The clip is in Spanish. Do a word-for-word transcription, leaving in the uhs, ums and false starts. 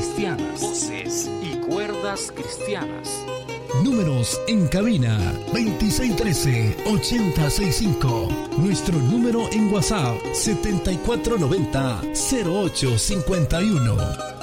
cristianas. Voces y cuerdas cristianas. Números en cabina veintiséis trece, ochenta sesenta y cinco. Nuestro número en WhatsApp setenta y cuatro noventa, cero ocho cincuenta y uno.